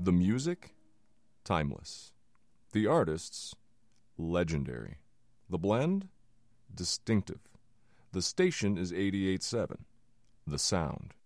The music, timeless. The artists, legendary. The blend, distinctive. The station is 88.7. The sound,